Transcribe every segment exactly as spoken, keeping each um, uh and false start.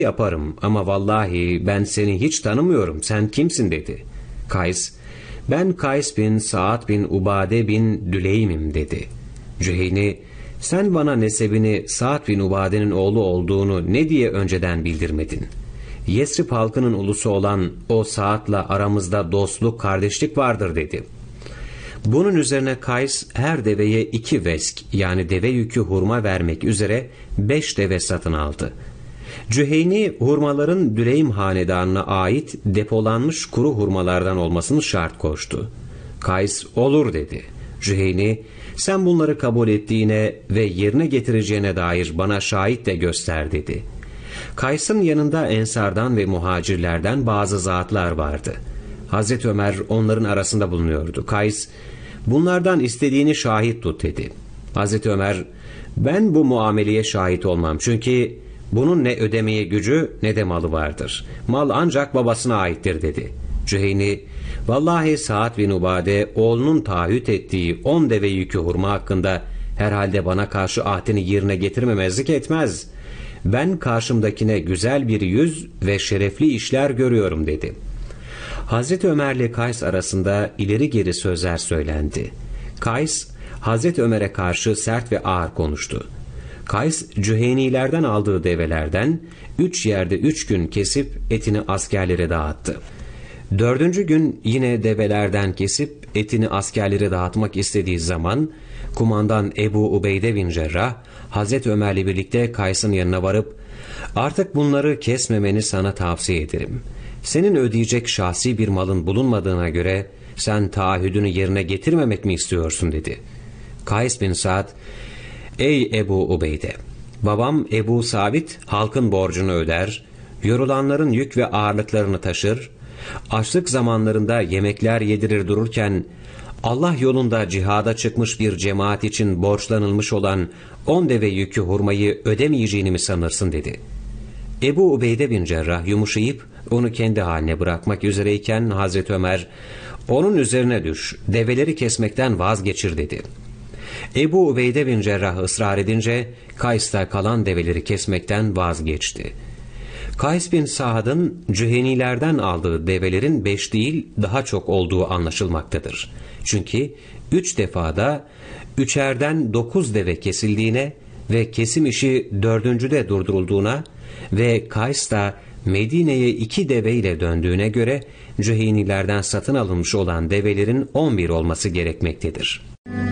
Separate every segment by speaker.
Speaker 1: Yaparım ama vallahi ben seni hiç tanımıyorum, sen kimsin dedi. Kays, ben Kays bin Saad bin Ubade bin Düleym'im dedi. Cüheyni, sen bana nesebini Saad bin Ubade'nin oğlu olduğunu ne diye önceden bildirmedin? Yesrib halkının ulusu olan o Saad'la aramızda dostluk, kardeşlik vardır dedi. Bunun üzerine Kays her deveye iki vesk yani deve yükü hurma vermek üzere beş deve satın aldı. Cüheyni hurmaların Düleym hanedanına ait depolanmış kuru hurmalardan olmasını şart koştu. Kays olur dedi. Cüheyni, sen bunları kabul ettiğine ve yerine getireceğine dair bana şahit de göster dedi. Kays'ın yanında ensardan ve muhacirlerden bazı zatlar vardı. Hazreti Ömer onların arasında bulunuyordu. Kays, bunlardan istediğini şahit tut dedi. Hazreti Ömer, ben bu muameleye şahit olmam çünkü bunun ne ödemeye gücü ne de malı vardır. Mal ancak babasına aittir dedi. Cüheyni, vallahi Saad bin Ubade oğlunun taahhüt ettiği on deve yükü hurma hakkında herhalde bana karşı ahdini yerine getirmemezlik etmez. Ben karşımdakine güzel bir yüz ve şerefli işler görüyorum dedi. Hazreti Ömer ile Kays arasında ileri geri sözler söylendi. Kays, Hazreti Ömer'e karşı sert ve ağır konuştu. Kays, Cüheynilerden aldığı develerden üç yerde üç gün kesip etini askerlere dağıttı. Dördüncü gün yine develerden kesip etini askerlere dağıtmak istediği zaman kumandan Ebu Ubeyde bin Cerrah Hazreti Ömer'le birlikte Kays'ın yanına varıp artık bunları kesmemeni sana tavsiye ederim. Senin ödeyecek şahsi bir malın bulunmadığına göre sen taahhüdünü yerine getirmemek mi istiyorsun dedi. Kays bin Saad, ey Ebu Ubeyde, babam Ebu Sabit halkın borcunu öder, yorulanların yük ve ağırlıklarını taşır, açlık zamanlarında yemekler yedirir dururken Allah yolunda cihada çıkmış bir cemaat için borçlanılmış olan on deve yükü hurmayı ödemeyeceğini mi sanırsın dedi. Ebu Ubeyde bin Cerrah yumuşayıp onu kendi haline bırakmak üzereyken Hazreti Ömer, onun üzerine düş, develeri kesmekten vazgeçir dedi. Ebu Ubeyde bin Cerrah ısrar edince Kays'ta kalan develeri kesmekten vazgeçti. Kays bin Saad'ın Cühenilerden aldığı develerin beş değil daha çok olduğu anlaşılmaktadır. Çünkü üç defada üçerden dokuz deve kesildiğine ve kesim işi dördüncüde durdurulduğuna ve Kays da Medine'ye iki deveyle döndüğüne göre Cühenilerden satın alınmış olan develerin on bir olması gerekmektedir.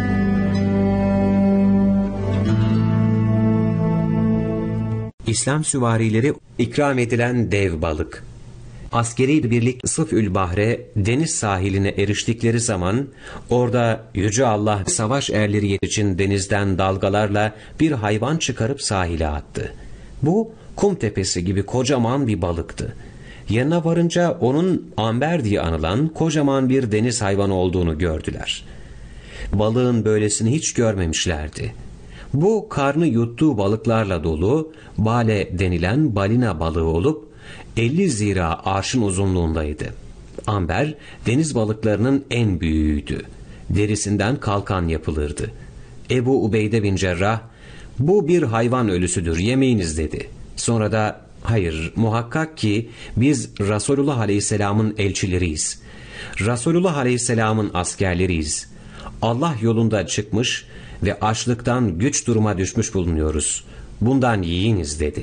Speaker 1: İslam süvarileri ikram edilen dev balık. Askeri birlik Sıf'ül Bahre deniz sahiline eriştikleri zaman orada Yüce Allah savaş erleri için denizden dalgalarla bir hayvan çıkarıp sahile attı. Bu kum tepesi gibi kocaman bir balıktı. Yanına varınca onun amber diye anılan kocaman bir deniz hayvanı olduğunu gördüler. Balığın böylesini hiç görmemişlerdi. Bu karnı yuttuğu balıklarla dolu bale denilen balina balığı olup elli zira arşın uzunluğundaydı. Amber deniz balıklarının en büyüğüydü. Derisinden kalkan yapılırdı. Ebu Ubeyde bin Cerrah, bu bir hayvan ölüsüdür, yemeyiniz dedi. Sonra da hayır, muhakkak ki biz Resulullah Aleyhisselam'ın elçileriyiz. Resulullah Aleyhisselam'ın askerleriyiz. Allah yolunda çıkmış ve açlıktan güç duruma düşmüş bulunuyoruz. Bundan yiyiniz dedi.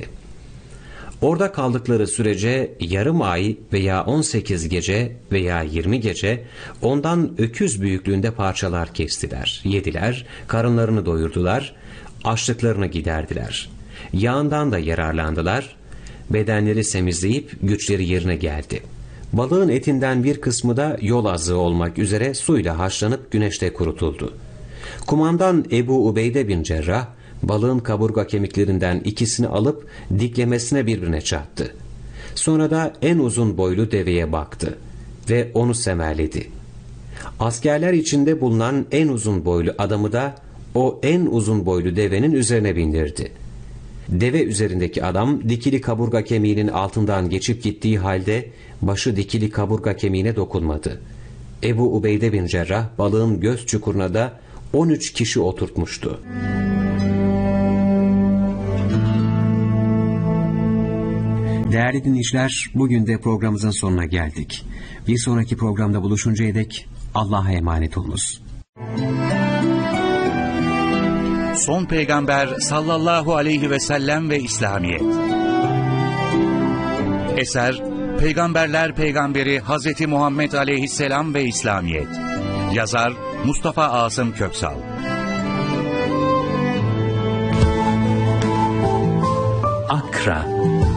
Speaker 1: Orada kaldıkları sürece yarım ay veya on sekiz gece veya yirmi gece ondan öküz büyüklüğünde parçalar kestiler, yediler, karınlarını doyurdular, açlıklarını giderdiler. Yağından da yararlandılar, bedenleri semizleyip güçleri yerine geldi. Balığın etinden bir kısmı da yol azığı olmak üzere suyla haşlanıp güneşte kurutuldu. Kumandan Ebu Ubeyde bin Cerrah, balığın kaburga kemiklerinden ikisini alıp diklemesine birbirine çarptı. Sonra da en uzun boylu deveye baktı ve onu semerledi. Askerler içinde bulunan en uzun boylu adamı da o en uzun boylu devenin üzerine bindirdi. Deve üzerindeki adam dikili kaburga kemiğinin altından geçip gittiği halde başı dikili kaburga kemiğine dokunmadı. Ebu Ubeyde bin Cerrah balığın göz çukuruna da on üç kişi oturtmuştu. Değerli dinleyiciler, bugün de programımızın sonuna geldik. Bir sonraki programda buluşuncaya dek Allah'a emanet olunuz.
Speaker 2: Son Peygamber sallallahu aleyhi ve sellem ve İslamiyet. Eser Peygamberler Peygamberi Hazreti Muhammed Aleyhisselam ve İslamiyet. Yazar Mustafa Asım Köksal.
Speaker 1: Akra